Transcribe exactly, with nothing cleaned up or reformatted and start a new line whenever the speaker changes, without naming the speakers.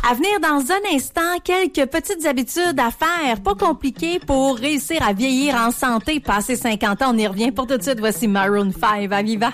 À venir dans un instant, quelques petites habitudes à faire, pas compliquées pour réussir à vieillir en santé. Passer cinquante ans, on y revient. Pour tout de suite, voici Maroon five à Viva.